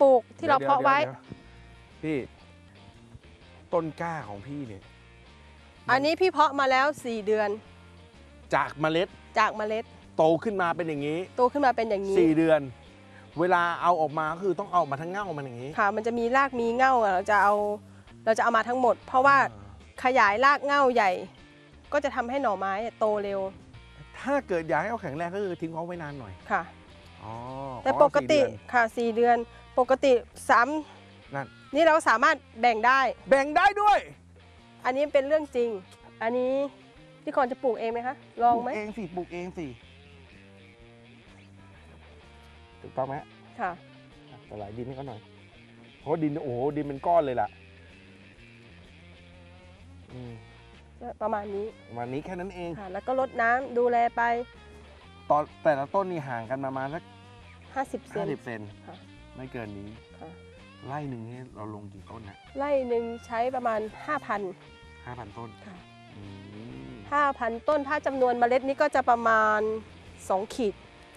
ปลูกที่เราเพาะไว้พี่ต้นกล้าของพี่เนี่ยอันนี้พี่เพาะมาแล้ว4 เดือนจากเมล็ดโตขึ้นมาเป็นอย่างนี้โตขึ้นมาเป็นอย่างนี้ 4 เดือนเวลาเอาออกมาคือต้องเอามาทั้งเง่ามันอย่างนี้ค่ะมันจะมีรากมีเง่าเราจะเอามาทั้งหมด เพราะว่าขยายรากเง่าใหญ่ก็จะทำให้หน่อไม้โตเร็วถ้าเกิดอยากให้เขาแข็งแรงก็คือทิ้งเขาไว้นานหน่อยค่ะแต่ปกติค่ะ4 เดือนปกติ3 นั่นนี่เราสามารถแบ่งได้ด้วยอันนี้เป็นเรื่องจริงอันนี้พี่คอนจะปลูกเองไหมคะลองไหมปลูกเองสิถูกต้องไหมค่ะสลายดินให้เขาหน่อยเพราะดินโอ้โหดินเป็นก้อนเลยล่ะประมาณนี้แค่นั้นเองค่ะแล้วก็รดน้ำดูแลไปตอนแต่ละต้นนี่ห่างกันประมาณสัก 50 เซนไม่เกินนี้ไร่หนึ่งนี่เราลงกี่ต้นนะไร่หนึ่งใช้ประมาณ 5,000 ต้น 5,000 ต้นถ้าจำนวนเมล็ดนี้ก็จะประมาณ2 ขีด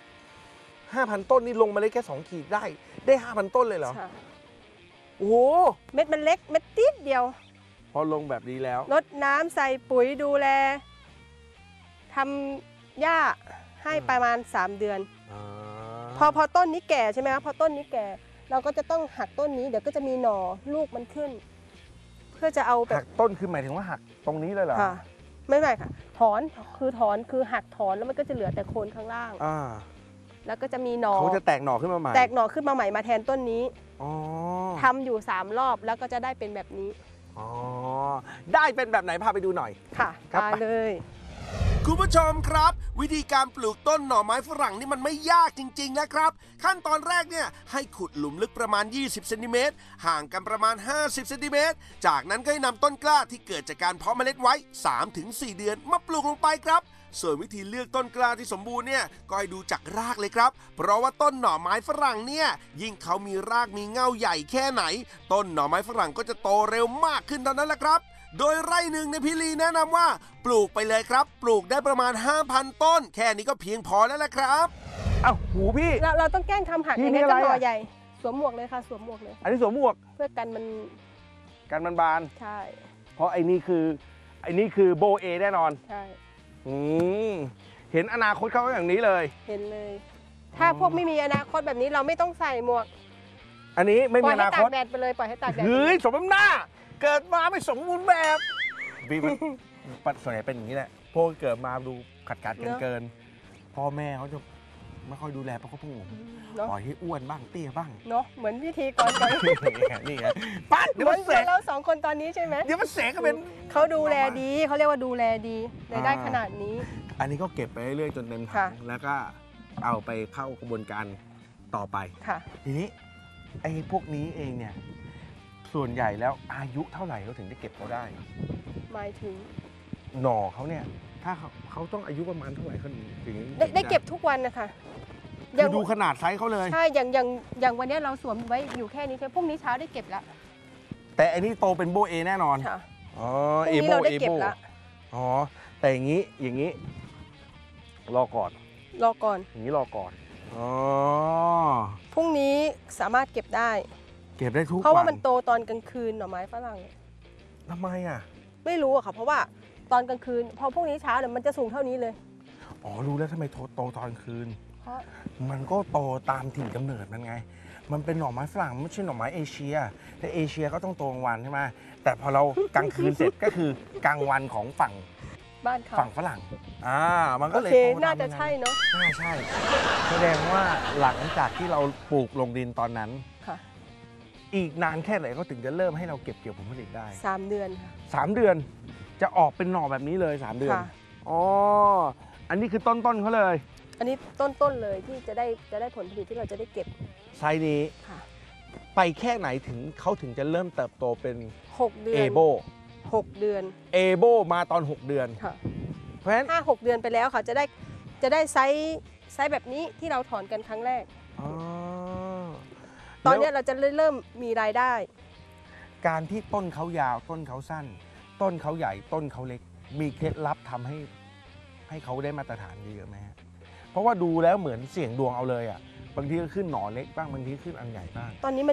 5,000 ต้นนี่ลงเมล็ดแค่2 ขีดได้ 5,000 ต้นเลยเหรอโอ้โหเม็ดมันเล็กเม็ดติดเดียวพอลงแบบนี้แล้วรดน้ำใส่ปุ๋ยดูแลทำหญ้าให้ประมาณ3 เดือนพอต้นนี้แก่ใช่ไหมคะพอต้นนี้แก่เราก็จะต้องหักต้นนี้เดี๋ยวก็จะมีหน่อลูกมันขึ้นเพื่อจะเอาแบบหักต้นคือหมายถึงว่าหักตรงนี้เลยเหรอไม่ค่ะถอนคือหักถอนแล้วมันก็จะเหลือแต่โคนข้างล่างแล้วก็จะมีหน่อเขาจะแตกหน่อขึ้นมาใหม่มาแทนต้นนี้ทำอยู่3 รอบแล้วก็จะได้เป็นแบบนี้ได้เป็นแบบไหนพาไปดูหน่อยค่ะไปเลยคุณผู้ชมครับวิธีการปลูกต้นหน่อไม้ฝรั่งนี่มันไม่ยากจริงๆนะครับขั้นตอนแรกเนี่ยให้ขุดหลุมลึกประมาณ20 เซนติเมตรห่างกันประมาณ50 เซนติเมตรจากนั้นก็ให้นำต้นกล้าที่เกิดจากการเพาะเมล็ดไว้ 3-4 เดือนมาปลูกลงไปครับส่วนวิธีเลือกต้นกล้าที่สมบูรณ์เนี่ยก็ให้ดูจากรากเลยครับเพราะว่าต้นหน่อไม้ฝรั่งเนี่ยยิ่งเขามีรากมีเง่าใหญ่แค่ไหนต้นหน่อไม้ฝรั่งก็จะโตเร็วมากขึ้นเท่านั้นแหละครับโดยไร่หนึ่งในพี่ลีแนะนำว่าปลูกไปเลยครับปลูกได้ประมาณ 5,000 ต้นแค่นี้ก็เพียงพอแล้วละครับอ้าวหูพี่เราต้องแกล้งทำหักอย่างนี้ก็หน่อใหญ่สวมหมวกเลยค่ะสวมหมวกเลยอันนี้สวมหมวกเพื่อกันบานใช่เพราะไอ้นี่คือโบเอแน่นอนใช่เห็นอนาคตเขาอย่างนี้เลยเห็นเลยถ้าพวกไม่มีอนาคตแบบนี้เราไม่ต้องใส่หมวกอันนี้ไม่มีอนาคตปล่อยให้ตากแดดไปเลยปล่อยให้ตากแดดเฮ้ยสมน้ำหน้าเกิดมาไม่สมบูรณ์แบบบีปัดส่วนใหญ่เป็นอย่างนี้แหละพวกเกิดมาดูขัดเกินพ่อแม่เขาจะไม่ค่อยดูแลเพราะเขาพุ่งปล่อยให้อ้วนบ้างเตี้ยบ้างเนาะเหมือนพิธีกรกันนี่ไงปัดเดี๋ยวมันเสกเรา2 คนตอนนี้ใช่ไหมเดี๋ยวมันเสกก็เป็นเขาดูแลดีเขาเรียกว่าดูแลดีได้ขนาดนี้อันนี้ก็เก็บไปเรื่อยๆจนเต็มถังแล้วก็เอาไปเข้ากระบวนการต่อไปทีนี้ไอ้พวกนี้เองเนี่ยส่วนใหญ่แล้วอายุเท่าไหร่เขาถึงจะเก็บเขาได้หมายถึงหน่อเขาเนี่ยถ้าเขาต้องอายุประมาณเท่าไหร่เขาถึงได้เก็บทุกวันนะคะคือดูขนาดไซส์เขาเลยใช่อย่างวันนี้เราสวมไว้อยู่แค่นี้ใช่พรุ่งนี้เช้าได้เก็บแล้วแต่อันนี้โตเป็นโบเอแน่นอนค่ะเอโบอ๋อแต่อย่างนี้รอก่อนอย่างนี้รอก่อนพรุ่งนี้สามารถเก็บได้ทุกวันเพราะว่ามันโตตอนกลางคืนหน่อไม้ฝรั่งทำไมอ่ะไม่รู้อะค่ะเพราะว่าตอนกลางคืนพอพรุ่งนี้เช้าเนี่ยมันจะสูงเท่านี้เลยรู้แล้วทำไมโตตอนกลางคืนเพราะมันก็โตตามถิ่นกำเนิดมันไงมันเป็นหน่อไม้ฝรั่งไม่ใช่หน่อไม้เอเชียแต่เอเชียก็ต้องโตกลางวันใช่ไหมแต่พอเรากลางคืนเสร็จก็คือกลางวันของฝั่งบ้านเขาฝั่งฝรั่งมันก็เลยน่าจะใช่เนาะใช่แสดงว่าหลังจากที่เราปลูกลงดินตอนนั้นอีกนานแค่ไหนก็ถึงจะเริ่มให้เราเก็บเกี่ยวผลผลิตได้ 3 เดือนค่ะ 3 เดือนจะออกเป็นหน่อแบบนี้เลย3 เดือนอันนี้คือต้นเขาเลยอันนี้ต้นเลยที่จะได้ผลผลิตที่เราจะได้เก็บไซส์นี้ไปแค่ไหนถึงเขาถึงจะเริ่มเติบโตเป็น 6 เดือนเอโบ 6 เดือนเอโบมาตอน6 เดือนเพราะฉะนั้น5-6 เดือนไปแล้วค่ะจะได้ไซส์แบบนี้ที่เราถอนกันครั้งแรกตอนนี้เราจะเริ่มมีรายได้การที่ต้นเขายาวต้นเขาสั้นต้นเขาใหญ่ต้นเขาเล็กมีเคล็ดลับทำให้เขาได้มาตรฐานเยอะไหมเพราะว่าดูแล้วเหมือนเสี่ยงดวงเอาเลยอ่ะบางทีก็ขึ้นหน่อเล็กบ้างบางทีขึ้นอันใหญ่บ้างตอนนี้มัน